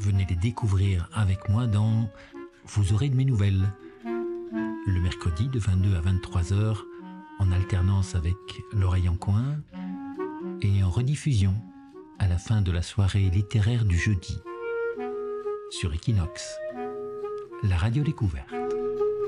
venez les découvrir avec moi dans Vous aurez de mes nouvelles, le mercredi de 22 à 23 heures, en alternance avec L'Oreille en coin, et en rediffusion à la fin de la soirée littéraire du jeudi, sur Equinox, la radio découverte.